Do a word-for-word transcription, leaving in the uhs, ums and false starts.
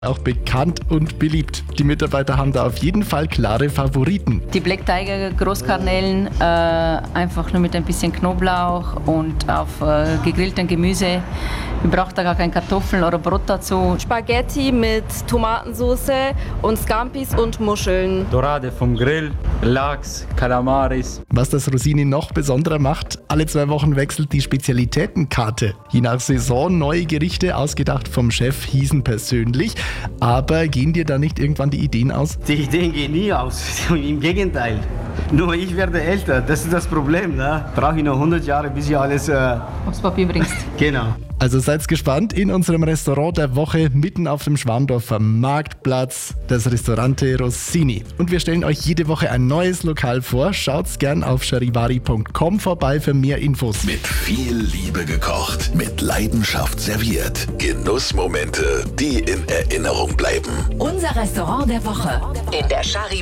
Auch bekannt und beliebt. Die Mitarbeiter haben da auf jeden Fall klare Favoriten. Die Black Tiger Großgarnelen, äh, einfach nur mit ein bisschen Knoblauch und auf äh, gegrilltem Gemüse. Man braucht da gar keine Kartoffeln oder Brot dazu. Spaghetti mit Tomatensauce und Scampis und Muscheln. Dorade vom Grill, Lachs, Kalamaris. Was das Rosini noch besonderer macht, alle zwei Wochen wechselt die Spezialitätenkarte. Je nach Saison neue Gerichte, ausgedacht vom Chef, hießen persönlich. Aber gehen dir da nicht irgendwann die Ideen aus? Die Ideen gehen nie aus, im Gegenteil. Nur ich werde älter, das ist das Problem. Ne? Brauche ich noch hundert Jahre, bis ich alles äh, aufs Papier bringst. Genau. Also seid gespannt, in unserem Restaurant der Woche mitten auf dem Schwandorfer Marktplatz, das Restaurante Rosini. Und wir stellen euch jede Woche ein neues Lokal vor. Schaut's gern auf charivari punkt com vorbei für mehr Infos. Mit viel Liebe gekocht, mit Leidenschaft serviert. Genussmomente, die in Erinnerung bleiben. Unser Restaurant der Woche in der Charivari.